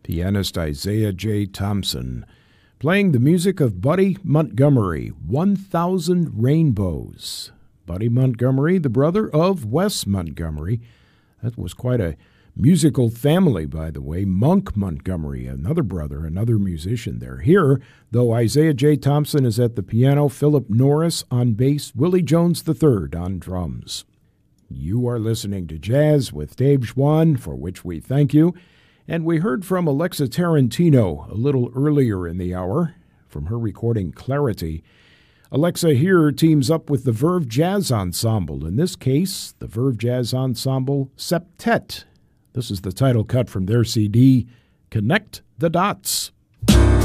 Pianist Isaiah J. Thompson, playing the music of Buddy Montgomery, 1,000 Rainbows. Buddy Montgomery, the brother of Wes Montgomery. That was quite a musical family, by the way. Monk Montgomery, another brother, another musician there. Here, though, Isaiah J. Thompson is at the piano, Philip Norris on bass, Willie Jones III on drums. You are listening to Jazz with Dave Schwann, for which we thank you. And we heard from Alexa Tarantino a little earlier in the hour from her recording Clarity. Alexa here teams up with the Verve Jazz Ensemble, in this case, the Verve Jazz Ensemble Septet. This is the title cut from their CD, Connect the Dots.